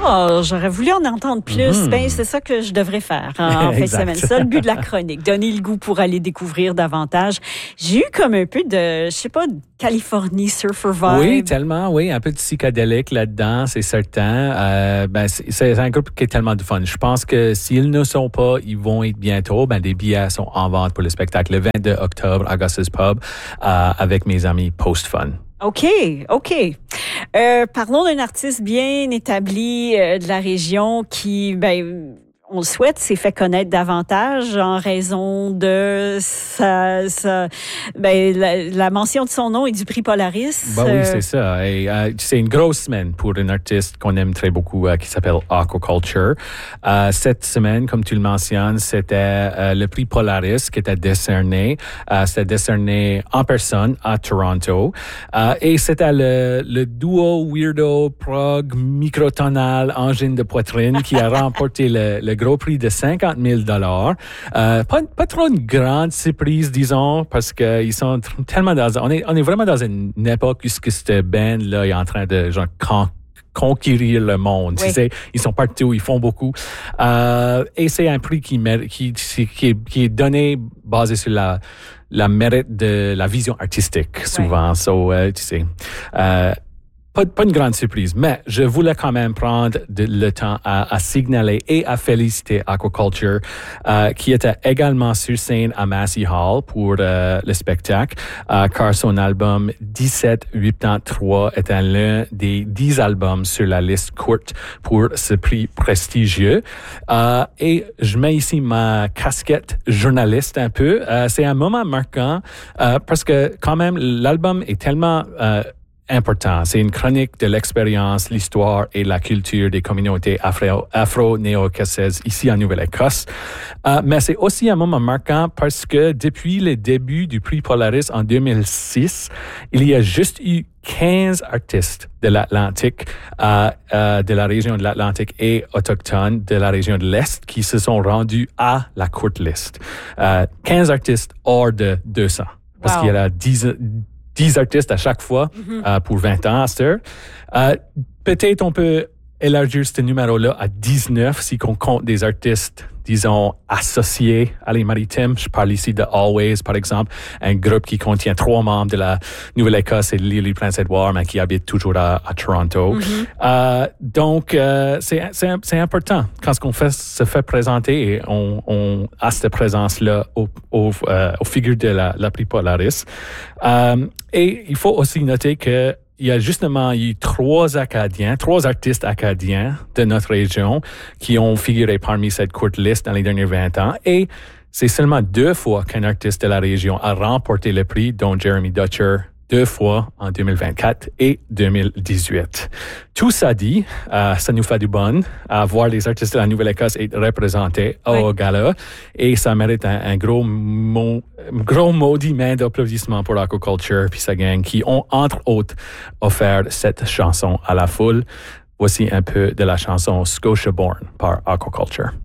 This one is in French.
Oh, j'aurais voulu en entendre plus. Ben, c'est ça que je devrais faire en fin de semaine. C'est ça le but de la chronique, donner le goût pour aller découvrir davantage. J'ai eu comme un peu de, je sais pas, de Californie surfer vibe. Oui, tellement, oui. Un peu de psychédélique là-dedans, c'est certain. C'est un groupe qui est tellement de fun. Je pense que s'ils ne sont pas, ils vont être bientôt. Des billets sont en vente pour le spectacle le 22 octobre à Augustus Pub avec mes amis Post Fun. OK. Parlons d'un artiste bien établi de la région qui, on le souhaite, s'est fait connaître davantage en raison de la mention de son nom et du prix Polaris. Oui, c'est ça. Et, c'est une grosse semaine pour un artiste qu'on aime très beaucoup qui s'appelle Aquaculture. Cette semaine, comme tu le mentionnes, c'était le prix Polaris qui était décerné. C'était décerné en personne à Toronto. Et c'était le duo weirdo prog microtonal engine de poitrine qui a remporté le gros prix de 50 000 $. Pas trop une grande surprise, disons, parce qu'ils sont tellement on est vraiment dans une époque où cette band-là est en train de conquérir le monde. Oui. Tu sais, ils sont partout, ils font beaucoup. Et c'est un prix qui est donné basé sur la mérite de la vision artistique, souvent. Oui. So, tu sais, pas une grande surprise, mais je voulais quand même prendre le temps à signaler et à féliciter Aquaculture, qui était également sur scène à Massey Hall pour le spectacle, car son album 1783 était l'un des 10 albums sur la liste courte pour ce prix prestigieux. Et je mets ici ma casquette journaliste un peu. C'est un moment marquant parce que quand même, l'album est tellement important. C'est une chronique de l'expérience, l'histoire et la culture des communautés afro-néo-écossaises ici en Nouvelle-Écosse. Mais c'est aussi un moment marquant parce que depuis le début du prix Polaris en 2006, il y a juste eu 15 artistes de l'Atlantique, de la région de l'Atlantique et autochtones de la région de l'Est qui se sont rendus à la courte liste. 15 artistes hors de 200. Parce qu'il y a 10 artistes à chaque fois pour 20 ans à cette heure. Peut-être on peut élargir ce numéro-là à 19 si on compte des artistes, disons, associés à les maritimes. Je parle ici de Always, par exemple, un groupe qui contient 3 membres de la Nouvelle-Écosse et de l'île du Prince-Édouard, mais qui habitent toujours à Toronto. Donc, c'est important quand se fait présenter et on a cette présence-là aux figures de la prix Polaris. Et il faut aussi noter que il y a justement eu 3 artistes acadiens de notre région qui ont figuré parmi cette courte liste dans les derniers 20 ans. Et c'est seulement 2 fois qu'un artiste de la région a remporté le prix, dont Jeremy Dutcher, 2 fois en 2024 et 2018. Tout ça dit, ça nous fait du bon à voir les artistes de la Nouvelle-Écosse être représentés au gala et ça mérite un gros maudit main d'applaudissement pour Aquaculture puis sa gang qui ont, entre autres, offert cette chanson à la foule. Voici un peu de la chanson Scotia Born par Aquaculture.